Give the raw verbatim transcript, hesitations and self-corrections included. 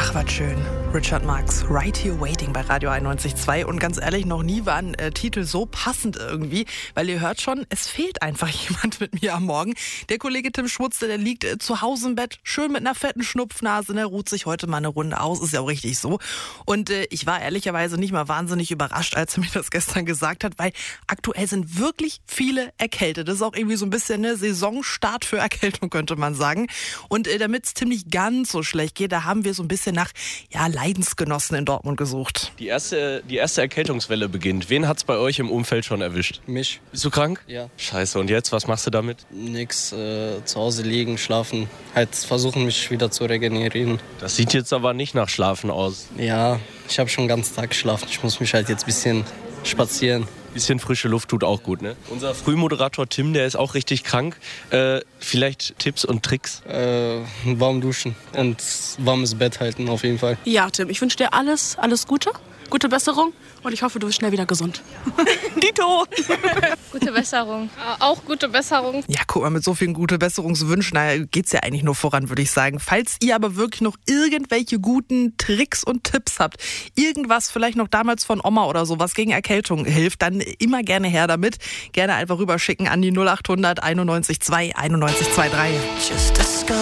Ach, was schön. Richard Marx, Right Here Waiting bei Radio einundneunzig Komma zwei. Und ganz ehrlich, noch nie war ein äh, Titel so passend irgendwie, weil ihr hört schon, es fehlt einfach jemand mit mir am Morgen. Der Kollege Tim Schmutz, der liegt äh, zu Hause im Bett, schön mit einer fetten Schnupfnase, der ruht sich heute mal eine Runde aus, ist ja auch richtig so. Und äh, ich war ehrlicherweise nicht mal wahnsinnig überrascht, als er mir das gestern gesagt hat, weil aktuell sind wirklich viele erkältet. Das ist auch irgendwie so ein bisschen eine Saisonstart für Erkältung, könnte man sagen. Und äh, damit es Tim nicht ganz so schlecht geht, da haben wir so ein bisschen nach ja, Leidensgenossen in Dortmund gesucht. Die erste, die erste Erkältungswelle beginnt. Wen hat's bei euch im Umfeld schon erwischt? Mich. Bist du krank? Ja. Scheiße, und jetzt? Was machst du damit? Nix, äh, zu Hause liegen, schlafen. Halt versuchen, mich wieder zu regenerieren. Das sieht jetzt aber nicht nach Schlafen aus. Ja, ich habe schon den ganzen Tag geschlafen. Ich muss mich halt jetzt ein bisschen spazieren. Bisschen frische Luft tut auch gut, ne? Unser Frühmoderator Tim, der ist auch richtig krank. Äh, vielleicht Tipps und Tricks? Äh, warm duschen und warmes Bett halten auf jeden Fall. Ja, Tim, ich wünsche dir alles, alles Gute, gute Besserung und ich hoffe, du bist schnell wieder gesund. Dito! Gute Besserung. Auch gute Besserung. Ja, guck mal, mit so vielen gute Besserungswünschen, naja, geht's ja eigentlich nur voran, würde ich sagen. Falls ihr aber wirklich noch irgendwelche guten Tricks und Tipps habt, irgendwas vielleicht noch damals von Oma oder so, was gegen Erkältung hilft, dann immer gerne her damit. Gerne einfach rüberschicken an die null acht hundert einundneunzig zwei einundneunzig zwei drei.